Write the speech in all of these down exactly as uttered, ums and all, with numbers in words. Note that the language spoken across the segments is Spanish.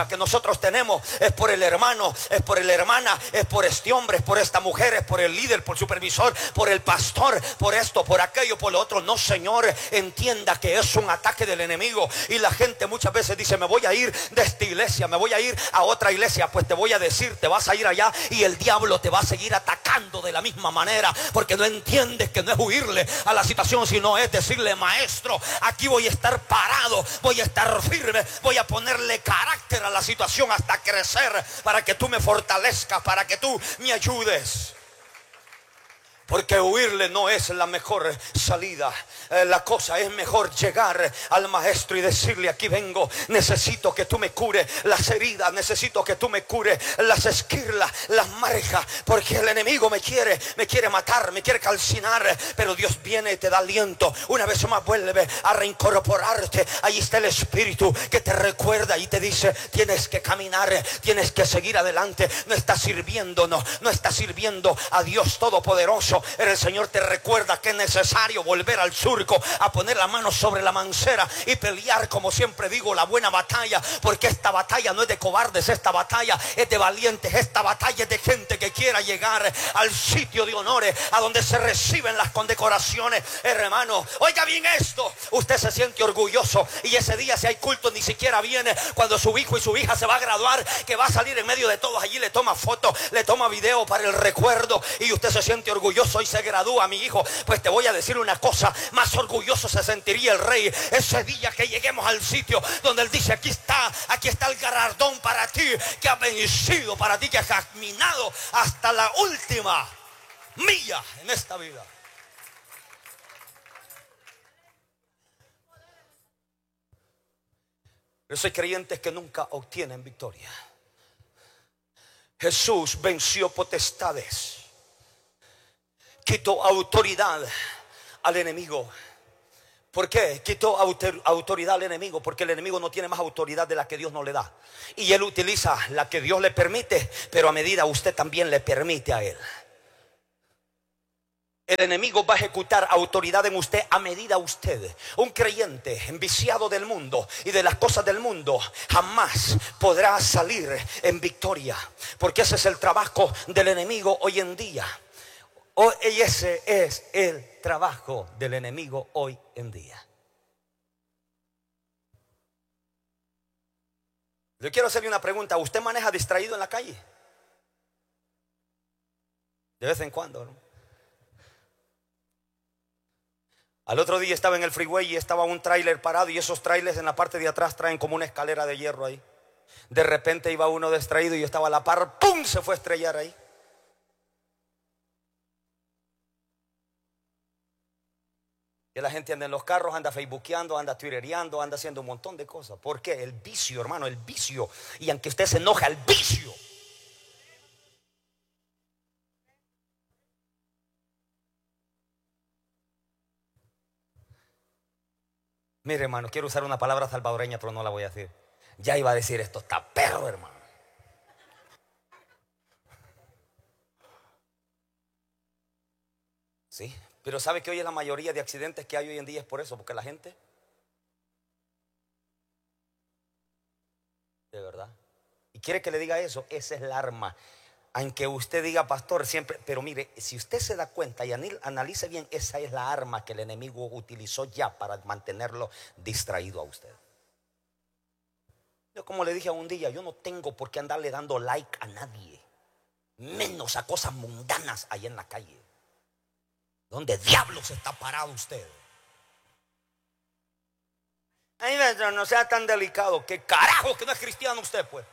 que nosotros tenemos es por el hermano, es por la hermana, es por este hombre, es por esta mujer, es por el líder, por el supervisor, por el pastor, por esto, por aquello, por lo otro. No, Señor, entienda que es un ataque del enemigo. Y la gente muchas veces dice: me voy a ir de esta iglesia, me voy a ir a otra iglesia. Pues te voy a decir, te vas a ir allá y el diablo te va a seguir atacando de la misma manera, porque no entiendes que no es huirle a la situación, sino es decirle: maestro, aquí voy a estar parado, voy a estar firme, voy a ponerle carácter a la situación hasta crecer, para que tú me fortalezcas, para que tú me ayudes. Porque huirle no es la mejor salida. Eh, la cosa es mejor llegar al maestro y decirle: aquí vengo, necesito que tú me cures las heridas, necesito que tú me cures las esquirlas, las marcas, porque el enemigo me quiere, me quiere matar, me quiere calcinar. Pero Dios viene y te da aliento. Una vez más vuelve a reincorporarte. Ahí está el Espíritu que te recuerda y te dice: tienes que caminar, tienes que seguir adelante. No estás sirviendo, no, no estás sirviendo a Dios Todopoderoso. El Señor te recuerda que es necesario volver al surco, a poner la mano sobre la mancera y pelear, como siempre digo, la buena batalla. Porque esta batalla no es de cobardes, esta batalla es de valientes, esta batalla es de gente que quiera llegar al sitio de honores, a donde se reciben las condecoraciones. Hermano, oiga bien esto: usted se siente orgulloso y ese día, si hay culto, ni siquiera viene. Cuando su hijo y su hija se va a graduar, que va a salir en medio de todos allí, le toma foto, le toma video para el recuerdo, y usted se siente orgulloso y se gradúa, mi hijo. Pues te voy a decir una cosa: más orgulloso se sentiría el rey ese día que lleguemos al sitio donde él dice: aquí está, aquí está el galardón para ti, que has vencido, para ti que has caminado hasta la última milla en esta vida. Yo soy creyentes que nunca obtienen victoria. Jesús venció potestades, quitó autoridad al enemigo. ¿Por qué quitó autoridad al enemigo? Porque el enemigo no tiene más autoridad de la que Dios no le da. Y él utiliza la que Dios le permite, pero a medida usted también le permite a él. El enemigo va a ejecutar autoridad en usted a medida usted. Un creyente enviciado del mundo y de las cosas del mundo jamás podrá salir en victoria, porque ese es el trabajo del enemigo hoy en día. Oh, y ese es el trabajo del enemigo hoy en día. Yo quiero hacerle una pregunta: ¿usted maneja distraído en la calle? De vez en cuando, ¿no? Al otro día estaba en el freeway y estaba un tráiler parado, y esos tráilers en la parte de atrás traen como una escalera de hierro ahí. De repente iba uno distraído y yo estaba a la par, ¡pum!, se fue a estrellar ahí. Y la gente anda en los carros, anda facebookeando, anda twittereando, anda haciendo un montón de cosas. ¿Por qué? El vicio, hermano, el vicio. Y aunque usted se enoja, el vicio. Mire, hermano, quiero usar una palabra salvadoreña, pero no la voy a decir. Ya iba a decir: esto está perro, hermano. Sí, pero ¿sabe que hoy la mayoría de accidentes que hay hoy en día es por eso? Porque la gente, de verdad, y quiere que le diga eso, esa es el arma. Aunque usted diga: pastor, siempre, pero mire, si usted se da cuenta y analice bien, esa es la arma que el enemigo utilizó ya para mantenerlo distraído a usted. Yo, como le dije un día, yo no tengo por qué andarle dando like a nadie, menos a cosas mundanas ahí en la calle. ¿Dónde diablos está parado usted? Ay, no sea tan delicado. ¿Qué carajo que no es cristiano usted, pues?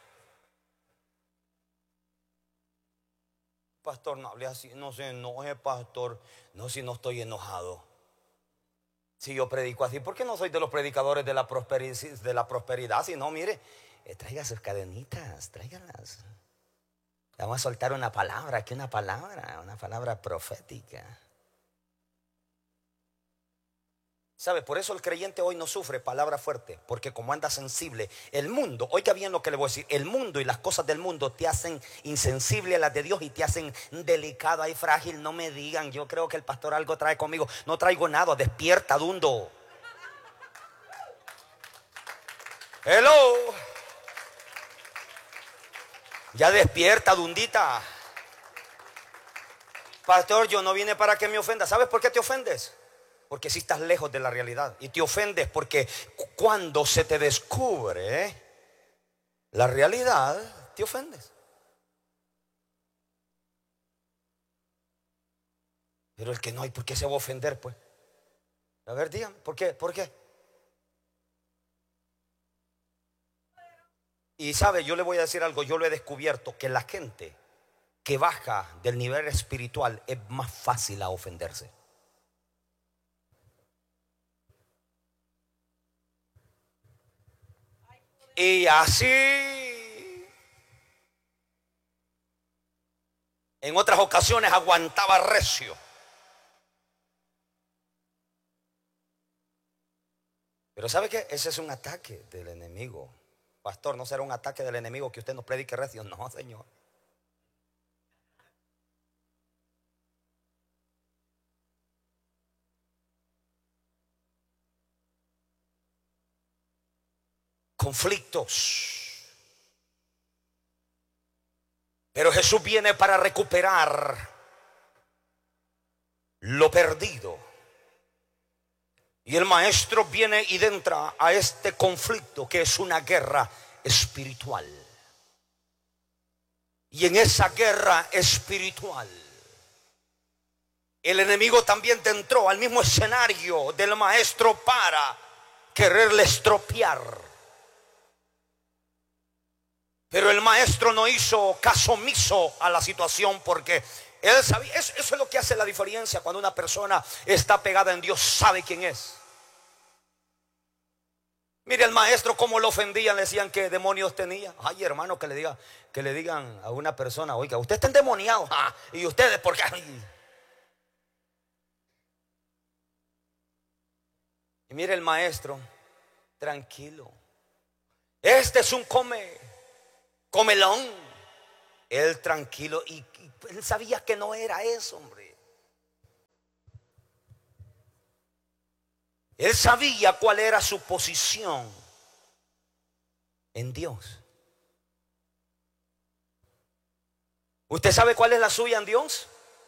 Pastor, no hable así, no se enoje, pastor. No, si no estoy enojado. Si yo predico así, ¿por qué no soy de los predicadores de la prosperidad? De la prosperidad? Si no, mire, eh, traiga sus cadenitas, tráigalas. Vamos a soltar una palabra, aquí una palabra, una palabra profética. ¿Sabe? Por eso el creyente hoy no sufre palabra fuerte, porque como anda sensible, el mundo, oiga bien lo que le voy a decir, el mundo y las cosas del mundo te hacen insensible a las de Dios y te hacen delicado y frágil. No me digan, yo creo que el pastor algo trae conmigo. No traigo nada, despierta, dundo. Hello. Ya despierta, Dundita. Pastor, yo no vine para que me ofenda. ¿Sabes por qué te ofendes? Porque si estás lejos de la realidad. Y te ofendes porque cuando se te descubre la realidad, te ofendes. Pero el que no hay, ¿por qué se va a ofender, pues? A ver, díganme, ¿por qué? ¿Por qué? Y sabe, yo le voy a decir algo, yo lo he descubierto, que la gente que baja del nivel espiritual es más fácil a ofenderse. Y así, en otras ocasiones aguantaba recio. Pero ¿sabe qué? Ese es un ataque del enemigo. Pastor, no será un ataque del enemigo que usted nos predique recio. No, Señor. Conflictos. Pero Jesús viene para recuperar lo perdido. Y el maestro viene y entra a este conflicto que es una guerra espiritual. Y en esa guerra espiritual, el enemigo también entró al mismo escenario del maestro para quererle estropear. Pero el maestro no hizo caso omiso a la situación porque él sabía. Eso, eso es lo que hace la diferencia cuando una persona está pegada en Dios, sabe quién es. Mire el maestro cómo lo ofendían, le decían que demonios tenía. Ay, hermano, que le diga, que le digan a una persona, oiga, usted está endemoniado. Ah, y ustedes, ¿por qué? Ay. Y mire el maestro, tranquilo. Este es un come, comelón. Él tranquilo, y, y él sabía que no era eso, hombre. Él sabía cuál era su posición en Dios. ¿Usted sabe cuál es la suya en Dios?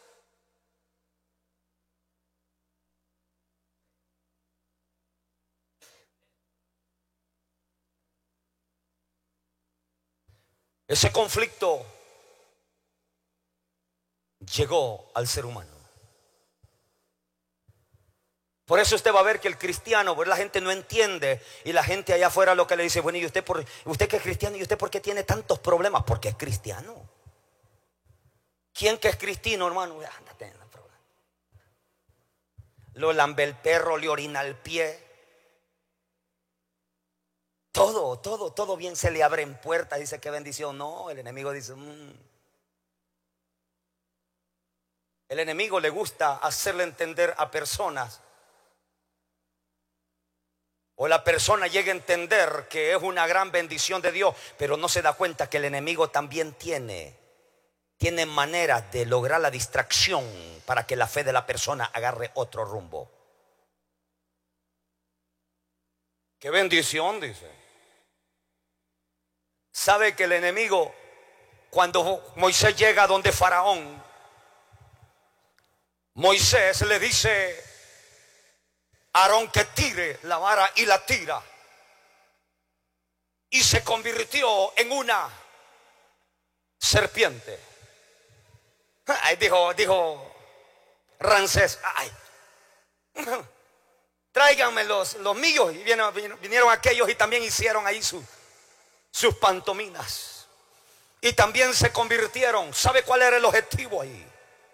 Ese conflicto llegó al ser humano. Por eso usted va a ver que el cristiano, pues la gente no entiende, y la gente allá afuera lo que le dice, bueno, ¿y usted, por, usted que es cristiano, y usted por qué tiene tantos problemas? Porque es cristiano. ¿Quién que es cristiano, hermano? Ándate en el problema. Lo lambe el perro, le orina el pie. Todo, todo, todo bien se le abre en puerta. Dice qué bendición. No, el enemigo dice mmm. El enemigo le gusta hacerle entender a personas, o la persona llega a entender que es una gran bendición de Dios, pero no se da cuenta que el enemigo también tiene Tiene maneras de lograr la distracción para que la fe de la persona agarre otro rumbo. Qué bendición, dice. Sabe que el enemigo, cuando Moisés llega donde Faraón, Moisés le dice a Aarón que tire la vara, y la tira, y se convirtió en una serpiente. Ay, dijo, dijo Ramsés, ay, tráiganme los, los míos. Y vinieron, vinieron aquellos y también hicieron ahí su, sus pantominas. Y también se convirtieron. ¿Sabe cuál era el objetivo ahí?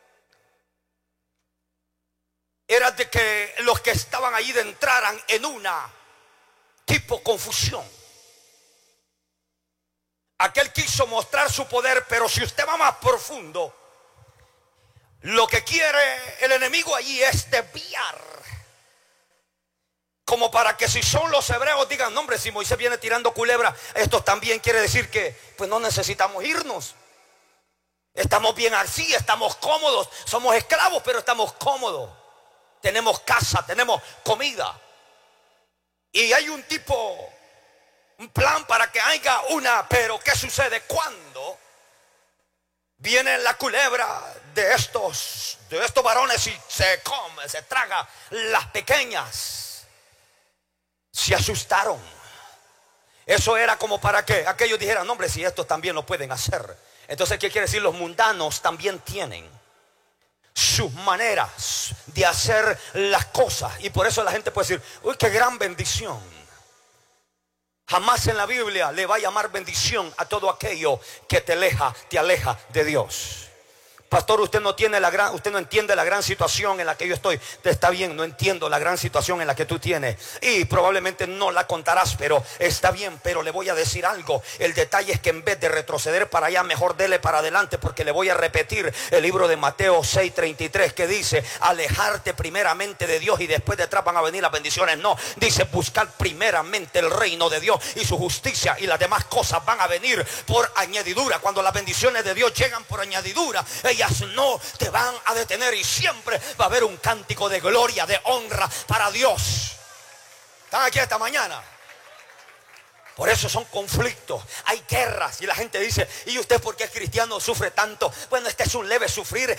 Era de que los que estaban ahí entraran en una tipo confusión. Aquel quiso mostrar su poder, pero si usted va más profundo, lo que quiere el enemigo allí es desviar, como para que si son los hebreos digan, no hombre, si Moisés viene tirando culebra, esto también quiere decir que pues no necesitamos irnos. Estamos bien así, estamos cómodos, somos esclavos pero estamos cómodos. Tenemos casa, tenemos comida. Y hay un tipo, un plan para que haya una, pero ¿qué sucede cuando Viene la culebra de estos, de estos varones y se come, se traga las pequeñas. Se asustaron. Eso era como para que aquellos dijeran, no, hombre, si estos también lo pueden hacer. Entonces, ¿qué quiere decir? Los mundanos también tienen sus maneras de hacer las cosas. Y por eso la gente puede decir, uy, qué gran bendición. Jamás en la Biblia le va a llamar bendición a todo aquello que te aleja, te aleja de Dios. Pastor, usted no tiene la gran, usted no entiende la gran situación en la que yo estoy. Está bien, no entiendo la gran situación en la que tú tienes y probablemente no la contarás, pero está bien. Pero le voy a decir algo. El detalle es que en vez de retroceder para allá, mejor dele para adelante, porque le voy a repetir el libro de Mateo seis treinta y tres, que dice: alejarte primeramente de Dios y después detrás van a venir las bendiciones. No, dice buscar primeramente el reino de Dios y su justicia, y las demás cosas van a venir por añadidura. Cuando las bendiciones de Dios llegan por añadidura, ellas no te van a detener y siempre va a haber un cántico de gloria, de honra para Dios. ¿Están aquí esta mañana? Por eso son conflictos, hay guerras y la gente dice, ¿y usted por qué es cristiano sufre tanto? Bueno, este es un leve sufrir